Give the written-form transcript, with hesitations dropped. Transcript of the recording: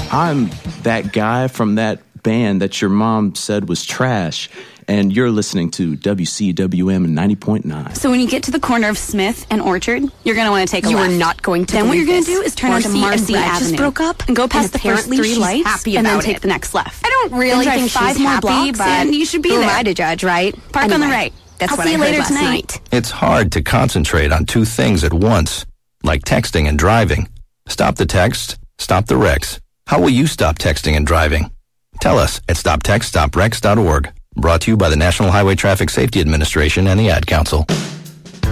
I'm that guy from that band that your mom said was trash, and you're listening to WCWM 90.9. So when you get to the corner of Smith and Orchard, you're going to want to take a left. You are not going to. Then what you're going to do is turn onto Marcy Avenue. Just broke up and go past the first 3 lights, and then take the next left. I don't really think drive 5 she's more happy, blocks, but and you should be who there. am I to judge, right? Park on the right. That's I'll what see I you heard later last tonight. night. It's hard to concentrate on 2 things at once, like texting and driving. Stop the text, stop the wrecks. How will you stop texting and driving? Tell us at stoptextstopwrecks.org. Brought to you by the National Highway Traffic Safety Administration and the Ad Council.